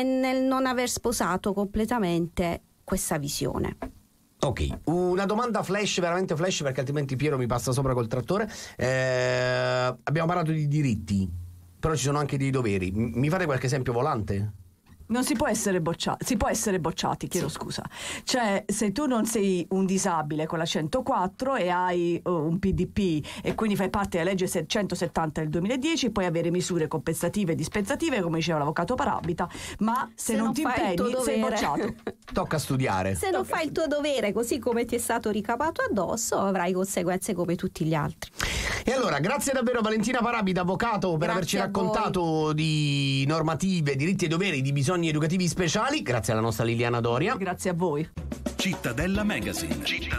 e nel non aver sposato completamente questa visione. Ok, una domanda flash, veramente flash, perché altrimenti Piero mi passa sopra col trattore. Abbiamo parlato di diritti, però ci sono anche dei doveri. Mi fate qualche esempio volante? Non si può essere bocciati, si può essere bocciati, chiedo scusa. Cioè, se tu non sei un disabile con la 104 e hai un PDP e quindi fai parte della legge 170 del 2010, puoi avere misure compensative e dispensative, come diceva l'avvocato Parabita, ma se non ti impegni sei bocciato. Tocca studiare. Se non fai il tuo dovere così come ti è stato ricapato addosso, avrai conseguenze come tutti gli altri. E allora, grazie davvero Valentina Parabita, avvocato, per averci raccontato di normative, diritti e doveri, di bisogni educativi speciali. Grazie alla nostra Liliana Doria. Grazie a voi. Cittadella Magazine.